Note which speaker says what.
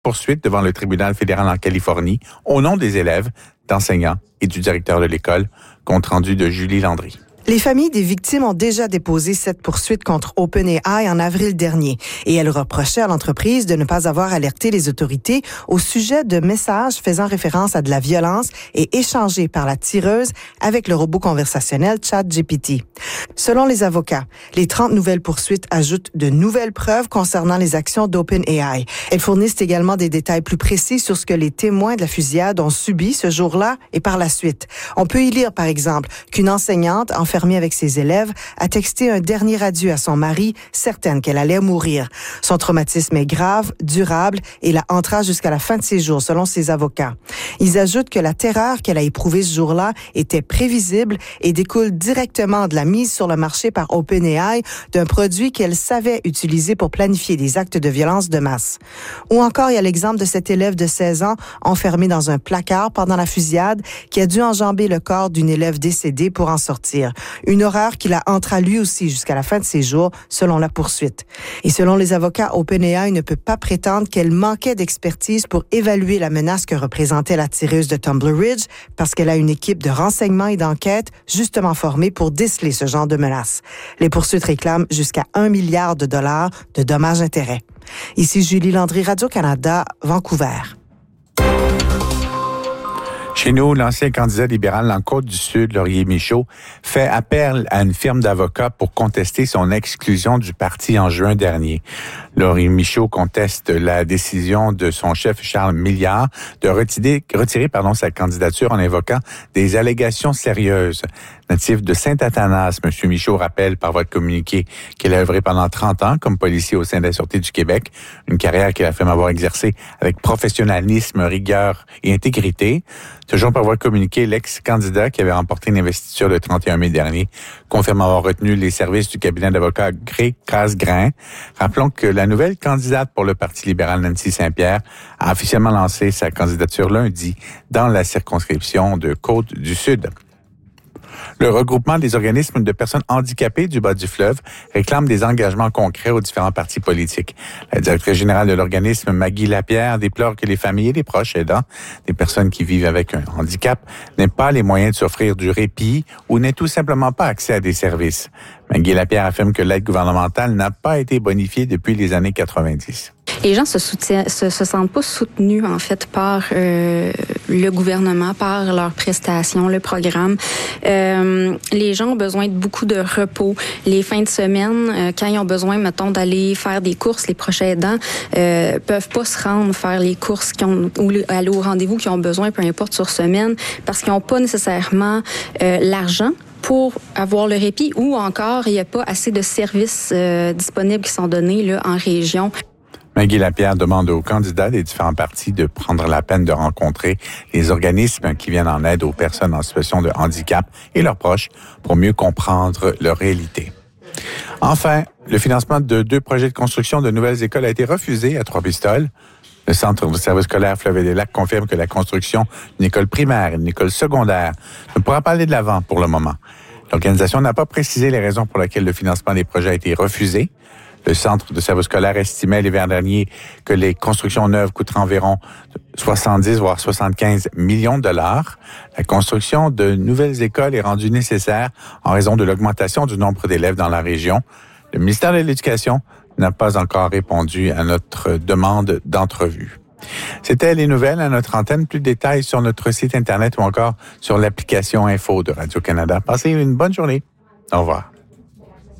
Speaker 1: poursuite devant le tribunal fédéral en Californie au nom des élèves, d'enseignants et du directeur de l'école. Compte rendu de Julie Landry.
Speaker 2: Les familles des victimes ont déjà déposé cette poursuite contre OpenAI en avril dernier et elles reprochaient à l'entreprise de ne pas avoir alerté les autorités au sujet de messages faisant référence à de la violence et échangés par la tireuse avec le robot conversationnel ChatGPT. Selon les avocats, les 30 nouvelles poursuites ajoutent de nouvelles preuves concernant les actions d'OpenAI. Elles fournissent également des détails plus précis sur ce que les témoins de la fusillade ont subi ce jour-là et par la suite. On peut y lire, par exemple, qu'une enseignante enfermée avec ses élèves, a texté un dernier adieu à son mari, certaine qu'elle allait mourir. Son traumatisme est grave, durable et la hantera jusqu'à la fin de ses jours, selon ses avocats. Ils ajoutent que la terreur qu'elle a éprouvée ce jour-là était prévisible et découle directement de la mise sur le marché par OpenAI d'un produit qu'elle savait utiliser pour planifier des actes de violence de masse. Ou encore, il y a l'exemple de cet élève de 16 ans enfermé dans un placard pendant la fusillade qui a dû enjamber le corps d'une élève décédée pour en sortir. Une horreur qui la hantera lui aussi jusqu'à la fin de ses jours, selon la poursuite. Et selon les avocats, OpenAI ne peut pas prétendre qu'elle manquait d'expertise pour évaluer la menace que représentait la tireuse de Tumbler Ridge, parce qu'elle a une équipe de renseignement et d'enquête justement formée pour déceler ce genre de menaces. Les poursuites réclament jusqu'à 1 milliard de dollars de dommages-intérêts. Ici Julie Landry, Radio-Canada, Vancouver.
Speaker 1: Chez nous, l'ancien candidat libéral en Côte-du-Sud, Laurier Michaud, fait appel à une firme d'avocats pour contester son exclusion du parti en juin dernier. Laurier Michaud conteste la décision de son chef Charles Milliard de retirer sa candidature en invoquant des allégations sérieuses. Natif de Saint-Athanas, M. Michaud rappelle par votre communiqué qu'il a œuvré pendant 30 ans comme policier au sein de la Sûreté du Québec, une carrière qu'il affirme avoir exercée avec professionnalisme, rigueur et intégrité. Toujours par votre communiqué, l'ex-candidat qui avait remporté une investiture le 31 mai dernier confirme avoir retenu les services du cabinet d'avocats Gré Casgrain. Rappelons que la nouvelle candidate pour le Parti libéral, Nancy Saint-Pierre, a officiellement lancé sa candidature lundi dans la circonscription de Côte-du-Sud. Le regroupement des organismes de personnes handicapées du bas du fleuve réclame des engagements concrets aux différents partis politiques. La directrice générale de l'organisme, Maggie Lapierre, déplore que les familles et les proches aidants des personnes qui vivent avec un handicap n'aient pas les moyens de s'offrir du répit ou n'aient tout simplement pas accès à des services. Maggie Lapierre affirme que l'aide gouvernementale n'a pas été bonifiée depuis les années 90.
Speaker 3: Les gens se sentent pas soutenus, en fait, par le gouvernement, par leurs prestations, le programme. Les gens ont besoin de beaucoup de repos. Les fins de semaine, quand ils ont besoin, mettons, d'aller faire des courses, les proches aidants peuvent pas se rendre faire les courses ou aller au rendez-vous qu'ils ont besoin, peu importe sur semaine, parce qu'ils n'ont pas nécessairement l'argent pour avoir le répit, ou encore, il n'y a pas assez de services disponibles qui sont donnés là, en région.
Speaker 1: Maggie Lapierre demande aux candidats des différents partis de prendre la peine de rencontrer les organismes qui viennent en aide aux personnes en situation de handicap et leurs proches pour mieux comprendre leur réalité. Enfin, le financement de 2 projets de construction de nouvelles écoles a été refusé à Trois-Pistoles. Le Centre de service scolaire Fleuve-et-des-Lacs confirme que la construction d'une école primaire et d'une école secondaire ne pourra pas aller de l'avant pour le moment. L'organisation n'a pas précisé les raisons pour lesquelles le financement des projets a été refusé. Le Centre de service scolaire estimait l'hiver dernier que les constructions neuves coûteraient environ 70 voire 75 millions de dollars. La construction de nouvelles écoles est rendue nécessaire en raison de l'augmentation du nombre d'élèves dans la région. Le ministère de l'Éducation n'a pas encore répondu à notre demande d'entrevue. C'était les nouvelles à notre antenne. Plus de détails sur notre site Internet ou encore sur l'application Info de Radio-Canada. Passez une bonne journée. Au revoir.